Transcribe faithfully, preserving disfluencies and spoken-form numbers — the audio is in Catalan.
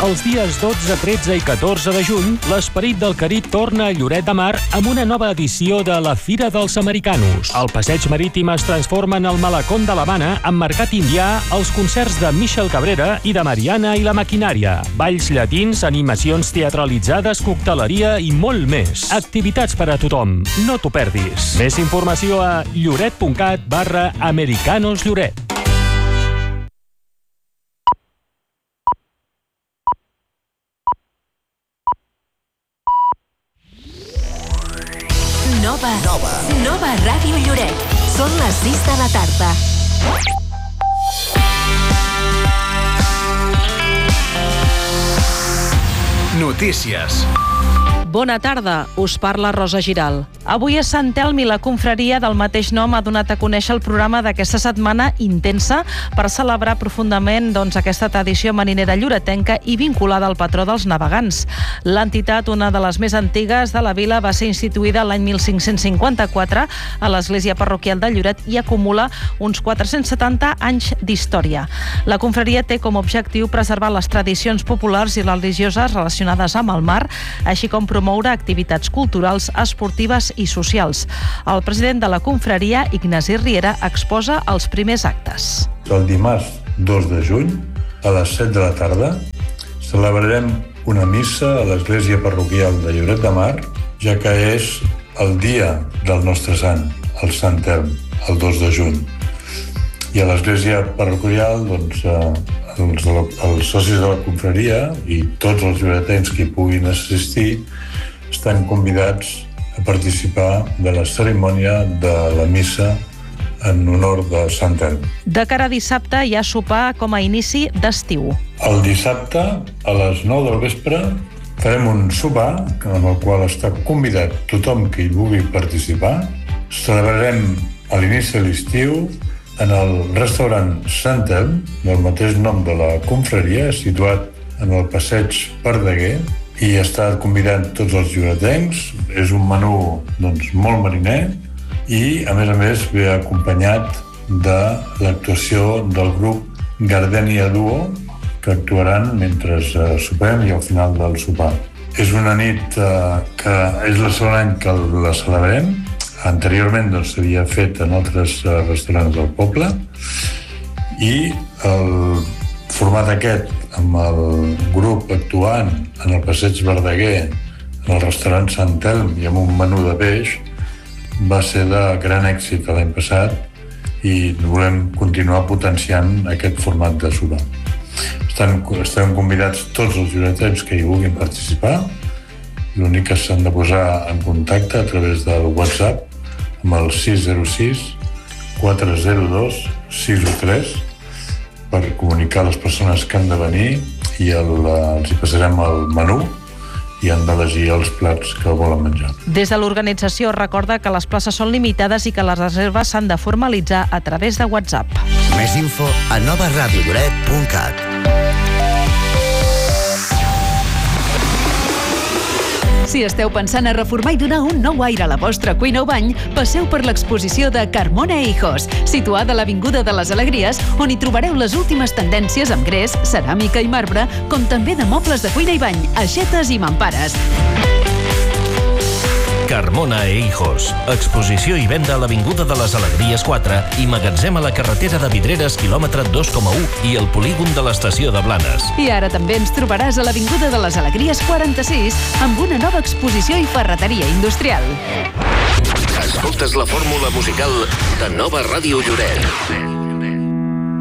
Els dies dotze, tretze i catorze de juny, l'Esperit del Carib torna a Lloret de Mar amb una nova edició de la Fira dels Americanos. El passeig marítim es transforma en el Malacón de l'Havana, amb mercat indià, els concerts de Michel Cabrera i de Mariana i la Maquinària, balls llatins, animacions teatralitzades, cocteleria i molt més. Activitats per a tothom. No t'ho perdis. Més informació a lloret.cat barra Americanos Lloret. Nova. Nova. Nova Ràdio Lloret. Són les sis de la tarda. Notícies. Bona tarda, us parla Rosa Giral. Avui a Sant Elm i la confraria del mateix nom ha donat a conèixer el programa d'aquesta setmana intensa per celebrar profundament doncs, aquesta tradició marinera lloretenca i vinculada al patró dels navegants. L'entitat, una de les més antigues de la vila, va ser instituïda l'any mil cinc-cents cinquanta-quatre a l'església parroquial de Lloret i acumula uns quatre-cents setanta anys d'història. La confraria té com a objectiu preservar les tradicions populars i religioses relacionades amb el mar, així com promoure activitats culturals, esportives i socials. El president de la confraria, Ignasi Riera, exposa els primers actes. El dimarts dos de juny, a les set de la tarda, celebrarem una missa a l'església parroquial de Lloret de Mar, ja que és el dia del nostre sant, el Sant Elm, el dos de juny. I a l'església parroquial, doncs, els, els socis de la confraria i tots els lloretencs que hi puguin assistir estan convidats a participar de la cerimònia de la missa en honor de Sant Elm. De cara a dissabte hi ha sopar com a inici d'estiu. El dissabte, a les nou del vespre, farem un sopar en el qual està convidat tothom que hi vulgui participar. Celebrarem a l'inici de l'estiu en el restaurant Sant Elm, del mateix nom de la confraria, situat en el passeig Verdaguer, i està convidant tots els lloretencs. És un menú doncs, molt mariner i, a més a més, ve acompanyat de l'actuació del grup Gardènia Duo, que actuaran mentre eh, sopem i al final del sopar. És una nit eh, que és el segon any que la celebrem. Anteriorment doncs, s'havia fet en altres eh, restaurants del poble i el format aquest, amb el grup actuant en el passeig Verdaguer, en el restaurant Sant Elm i amb un menú de peix, va ser de gran èxit l'any passat i volem continuar potenciant aquest format de sopar. Estan, estan convidats tots els lloretencs que hi vulguin participar. L'únic que s'han de posar en contacte a través del WhatsApp amb el sis zero sis quatre zero dos sis u tres per comunicar a les persones que han de venir i el, els hi passarem el menú i han d'elegir els plats que volen menjar. Des de l'organització recorda que les places són limitades i que les reserves s'han de formalitzar a través de WhatsApp. Més info a nova ràdio lloret punt cat. Si esteu pensant a reformar i donar un nou aire a la vostra cuina o bany, passeu per l'exposició de Carmona e Hijos, situada a l'Avinguda de les Alegries, on hi trobareu les últimes tendències amb gres, ceràmica i marbre, com també de mobles de cuina i bany, aixetes i mampares. Carmona e Hijos. Exposició i venda a l'Avinguda de les Alegries quatre i magatzem a la carretera de Vidreres, quilòmetre dos coma u i el polígon de l'estació de Blanes. I ara també ens trobaràs a l'Avinguda de les Alegries quaranta-sis amb una nova exposició i ferreteria industrial. Escoltes la fórmula musical de Nova Ràdio Lloret.